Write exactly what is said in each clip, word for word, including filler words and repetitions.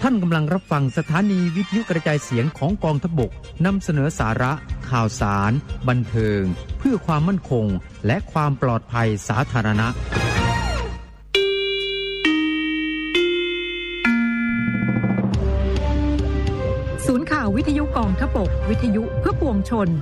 ท่านกำลังรับฟังสถานีวิทยุกระจายเสียงของกองทัพบกนำเสนอสาระข่าวสารบันเทิงเพื่อความมั่นคงและความปลอดภัยสาธารณะศูนย์ข่าววิทยุกองทัพบกวิทยุเพื่อปวงชน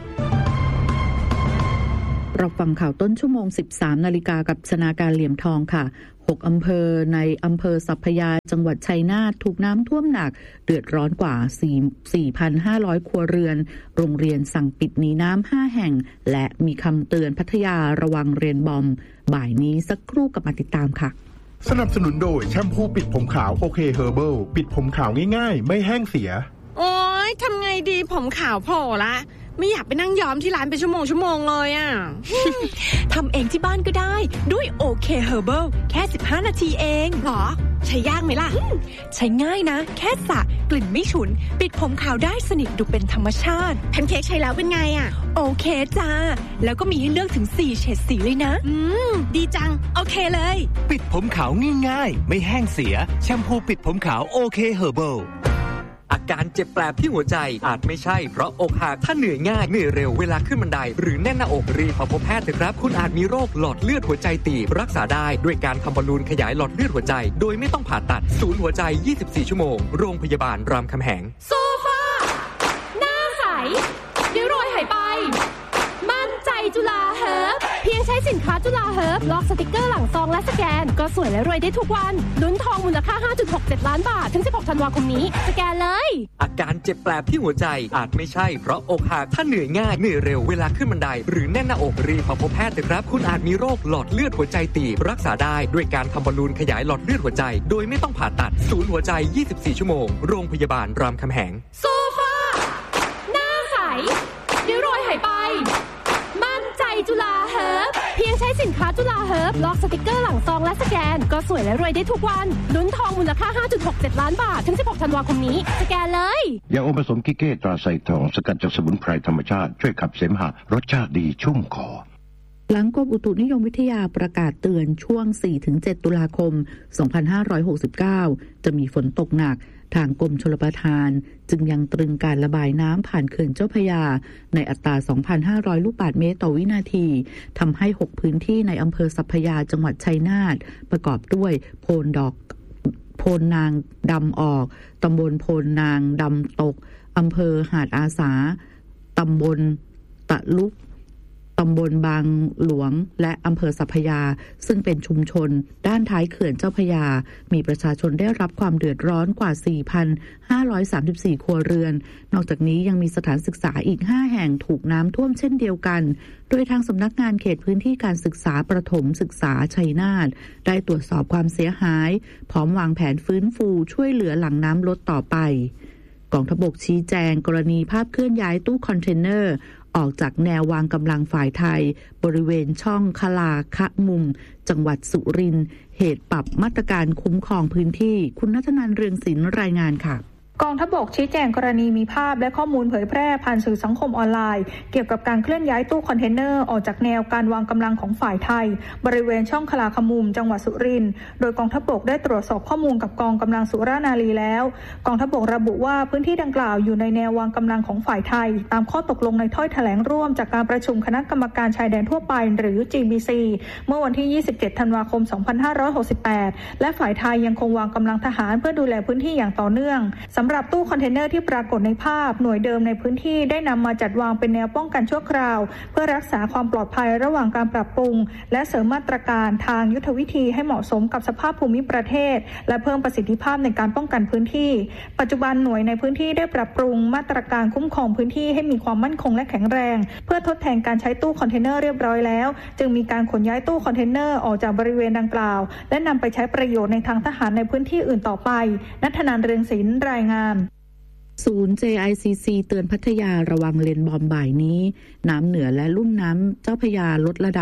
เราฟังข่าวต้นชั่วโมง สิบสามนาฬิกากับชนาการเหลี่ยมทองค่ะหกอำเภอในอำเภอสัพพยาจังหวัดชัยนาทถูกน้ำท่วมหนักเดือดร้อนกว่า สี่พันห้าร้อย ครัวเรือนโรงเรียนสั่งปิดหนีน้ำห้าแห่งและมีคำเตือนพัทยาระวังเรียนบอมบ่ายนี้สักครู่กับมาติดตามค่ะสนับสนุนโดยแชมพูปิดผมขาวโอเคเฮอร์เบิลปิดผมขาวง่ายๆไม่แห้งเสียโอ๊ยทำไงดีผมขาวโผล่ละไม่อยากไปนั่งย้อมที่ร้านเป็นชั่วโมงชั่วโมงเลยอ่ะทำเองที่บ้านก็ได้ด้วยโอเคเฮอร์เบิลแค่สิบห้านาทีเองหรอใช้ยากไหมล่ะใช้ง่ายนะแค่สระกลิ่นไม่ฉุนปิดผมขาวได้สนิทดูเป็นธรรมชาติแพนเค้กใช้แล้วเป็นไงอ่ะโอเคจ้าแล้วก็มีให้เลือกถึงสี่เฉดสีเลยนะอืมดีจังโอเคเลยปิดผมขาวง่ายๆไม่แห้งเสียแชมพูปิดผมขาวโอเคเฮอร์เบิลอาการเจ็บแปลบที่หัวใจอาจไม่ใช่เพราะอกหักถ้าเหนื่อยง่ายเหนื่อยเร็วเวลาขึ้นบันไดหรือแน่นหน้าอกรีบมาพบแพทย์เถอะครับคุณอาจมีโรคหลอดเลือดหัวใจตีบรักษาได้ด้วยการทำบอลลูนขยายหลอดเลือดหัวใจโดยไม่ต้องผ่าตัดศูนย์หัวใจยี่สิบสี่ชั่วโมงโรงพยาบาลรามคำแหงโซฟาหน้าใสเดี๋ยวรอยหายไปมั่นใจจุฬาเฮิร์บเพียงใช้สินค้าจุฬาเฮิร์บล็อกสติกเกอร์หลังซองและสแกนก็สวยและรวยได้ทุกวันลุ้นทองมูลค่า ห้าจุดหกเจ็ด ล้านบาทถึงสิบหกธันวาคมนี้สแกนเลยอาการเจ็บแปลบที่หัวใจอาจไม่ใช่เพราะอกหักถ้าเหนื่อยง่ายเหนื่อยเร็วเวลาขึ้นบันไดหรือแน่นหน้าอกรีบมาพบแพทย์เถอะครับคุณอาจมีโรคหลอดเลือดหัวใจตีบรักษาได้ด้วยการทำบอลลูนขยายหลอดเลือดหัวใจโดยไม่ต้องผ่าตัดศูนย์หัวใจยี่สิบสี่ชั่วโมงโรงพยาบาลรามคำแหงโซฟาหน้าใสเดี๋ยวรอยหายไปมั่นใจจุฬาเฮิร์บเพียงใช้สินค้าจุฬาเฮิร์บล็อกสติกเกอร์หลังซองและสแกนก็สวยและรวยได้ทุกวันลุ้นทองมูลค่า ห้าจุดหกเจ็ด ล้านบาทถึงสิบหกธันวาคมนี้สแกนเลยยาอมผสมกิเก้ตราไซทองสกัดจากสมุนไพรธรรมชาติช่วยขับเสมหะรสชาติดีชุ่มคอหลังกรมอุตุนิยมวิทยาประกาศเตือนช่วง สี่ถึงเจ็ด ตุลาคม สองพันห้าร้อยหกสิบเก้า จะมีฝนตกหนักทางกรมชลประทานจึงยังตรึงการระบายน้ำผ่านเขื่อนเจ้าพระยาในอัตรา สองพันห้าร้อย ลูกบาศก์เมตรต่อวินาทีทำให้หกพื้นที่ในอำเภอสัพพยาจังหวัดชัยนาทประกอบด้วยโพนดอกโพนนางดำออกตำบลโพนนางดำตกอำเภอหาดอาสาตำบลตะลุกตำบลบางหลวงและอำเภอสัพพยาซึ่งเป็นชุมชนด้านท้ายเขื่อนเจ้าพระยามีประชาชนได้รับความเดือดร้อนกว่า สี่พันห้าร้อยสามสิบสี่ ครัวเรือนนอกจากนี้ยังมีสถานศึกษาอีกห้าแห่งถูกน้ำท่วมเช่นเดียวกันโดยทางสำนักงานเขตพื้นที่การศึกษาประถมศึกษาชัยนาทได้ตรวจสอบความเสียหายพร้อมวางแผนฟื้นฟูช่วยเหลือหลังน้ำลดต่อไปกองทัพบกชี้แจงกรณีภาพเคลื่อนย้ายตู้คอนเทนเนอร์ออกจากแนววางกำลังฝ่ายไทยบริเวณช่องคลาคะมุมจังหวัดสุรินทร์เหตุปรับมาตรการคุ้มครองพื้นที่คุณณัฐนันท์เรืองศิลป์รายงานค่ะกองทัพบกชี้แจงกรณีมีภาพและข้อมูลเผยแพร่ผ่านสื่อสังคมออนไลน์เกี่ยวกับการเคลื่อนย้ายตู้คอนเทนเนอร์ออกจากแนวการวางกำลังของฝ่ายไทยบริเวณช่องคลาคมุมจังหวัดสุรินทร์โดยกองทัพบกได้ตรวจสอบข้อมูลกับกองกำลังสุรานารีแล้วกองทัพบกระบุว่าพื้นที่ดังกล่าวอยู่ในแนววางกำลังของฝ่ายไทยตามข้อตกลงในถ้อยแถลงร่วมจากการประชุมคณะกรรมการชายแดนทั่วไปหรือ จี บี ซี เมื่อวันที่ยี่สิบเจ็ดธันวาคมสองพันห้าร้อยหกสิบแปดและฝ่ายไทยยังคงวางกำลังทหารเพื่อดูแลพื้นที่อย่างต่อเนื่องสำหรับตู้คอนเทนเนอร์ที่ปรากฏในภาพหน่วยเดิมในพื้นที่ได้นำมาจัดวางเป็นแนวป้องกันชั่วคราวเพื่อรักษาความปลอดภัยระหว่างการปรับปรุงและเสริมมาตรการทางยุทธวิธีให้เหมาะสมกับสภาพภูมิประเทศและเพิ่มประสิทธิภาพในการป้องกันพื้นที่ปัจจุบันหน่วยในพื้นที่ได้ปรับปรุงมาตรการคุ้มครองพื้นที่ให้มีความมั่นคงและแข็งแรงเพื่อทดแทนการใช้ตู้คอนเทนเนอร์เรียบร้อยแล้วจึงมีการขนย้ายตู้คอนเทนเนอร์ออกจากบริเวณดังกล่าวและนำไปใช้ประโยชน์ในทางทหารในพื้นที่อื่นต่อไปณัฐนันท์เรืองศิลป์รายงานศูนย์ เจ ไอ ซี ซี เตือนพัทยาระวังเลนบอมบ่ายนี้น้ำเหนือและลุ่มน้ำเจ้าพระยาลดระดับ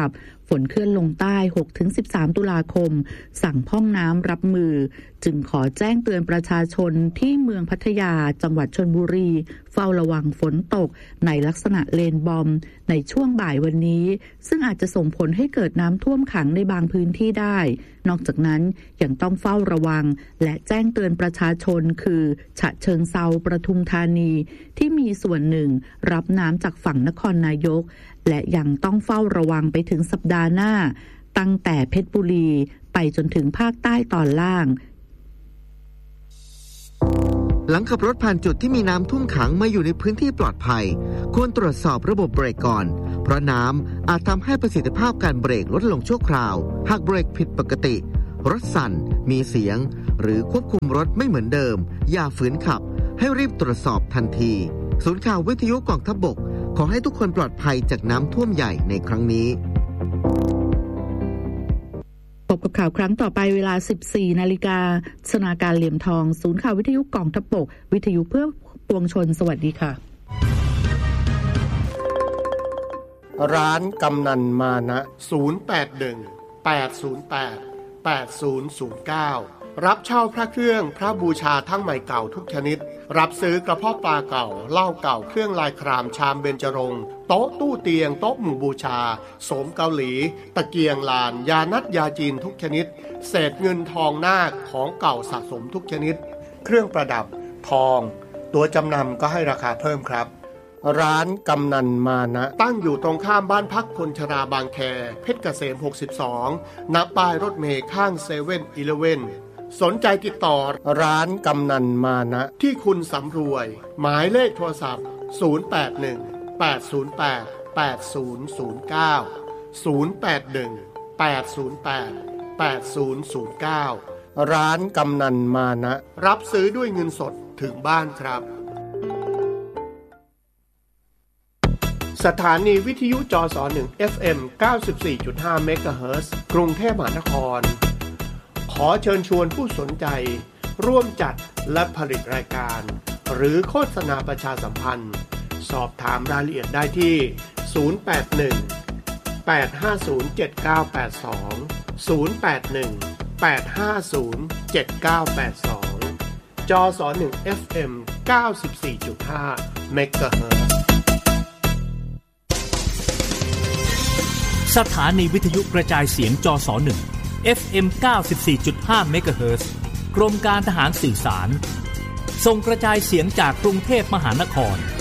ฝนเคลื่อนลงใต้ หกถึงสิบสาม ตุลาคมสั่งพร่องน้ำรับมือจึงขอแจ้งเตือนประชาชนที่เมืองพัทยาจังหวัดชลบุรีเฝ้าระวังฝนตกในลักษณะเลนบอมในช่วงบ่ายวันนี้ซึ่งอาจจะส่งผลให้เกิดน้ำท่วมขังในบางพื้นที่ได้นอกจากนั้นยังต้องเฝ้าระวังและแจ้งเตือนประชาชนคือฉะเชิงเทราปทุมธานีที่มีส่วนหนึ่งรับน้ำจากฝั่งนครนายกและยังต้องเฝ้าระวังไปถึงสัปดาห์หน้าตั้งแต่เพชรบุรีไปจนถึงภาคใต้ตอนล่างหลังขับรถผ่านจุดที่มีน้ำท่วมขังมาอยู่ในพื้นที่ปลอดภัยควรตรวจสอบระบบเบรกก่อนเพราะน้ำอาจทำให้ประสิทธิภาพการเบรกลดลงชั่วคราวหากเบรกผิดปกติรถสั่นมีเสียงหรือควบคุมรถไม่เหมือนเดิมอย่าฝืนขับให้รีบตรวจสอบทันทีศูนย์ข่าววิทยุกองทัพบกขอให้ทุกคนปลอดภัยจากน้ำท่วมใหญ่ในครั้งนี้พบกับข่าวครั้งต่อไปเวลา สิบสี่นาฬิกา สนาการเหลี่ยมทองศูนย์ข่าววิทยุกองทัพบกวิทยุเพื่อปวงชนสวัสดีค่ะร้านกำนันมานะศูนย์ แปด หนึ่ง แปด ศูนย์ แปด แปด ศูนย์ ศูนย์ เก้ารับเช่าพระเครื่องพระบูชาทั้งใหม่เก่าทุกชนิดรับซื้อกระเพาะปลาเก่าเหล้าเก่าเครื่องลายครามชามเบญจรงค์โต๊ะตู้เตียงโต๊ะหมู่บูชาโสมเกาหลีตะเกียงลานยานัดยาจีนทุกชนิดเศษเงินทองนาคของเก่าสะสมทุกชนิดเครื่องประดับทองตัวจำนำก็ให้ราคาเพิ่มครับร้านกำนันมานะตั้งอยู่ตรงข้ามบ้านพักคนชราบางแคเพชรเกษมหกสิบสองณป้ายรถเมล์ข้างเซเว่นอีเลฟเว่นสนใจติดต่อร้านกำนันมานะที่คุณสำรวยหมายเลขโทรศัพท์ศูนย์ แปด หนึ่ง แปด ศูนย์ แปด แปด ศูนย์ ศูนย์ เก้า ศูนย์ แปด หนึ่ง แปด ศูนย์ แปด แปด ศูนย์ ศูนย์ เก้าร้านกำนันมานะรับซื้อด้วยเงินสดถึงบ้านครับสถานีวิทยุจสหนึ่ง เอฟ เอ็ม เก้าสิบสี่จุดห้า เมกะเฮิรตซ์ กรุงเทพมหานครขอเชิญชวนผู้สนใจร่วมจัดและผลิตรายการหรือโฆษณาประชาสัมพันธ์สอบถามรายละเอียดได้ที่ศูนย์ แปด หนึ่ง แปด ห้า ศูนย์ เจ็ด เก้า แปด สอง ศูนย์ แปด หนึ่ง แปด ห้า ศูนย์ เจ็ด เก้า แปด สองจสหนึ่ง เอฟ เอ็ม เก้าสิบสี่จุดห้า เมกะเฮิรตซ์สถานีวิทยุกระจายเสียงจสหนึ่ง เอฟ เอ็ม เก้าสิบสี่จุดห้า เมกะเฮิรตซ์ กรมการทหารสื่อสารส่งกระจายเสียงจากกรุงเทพมหานคร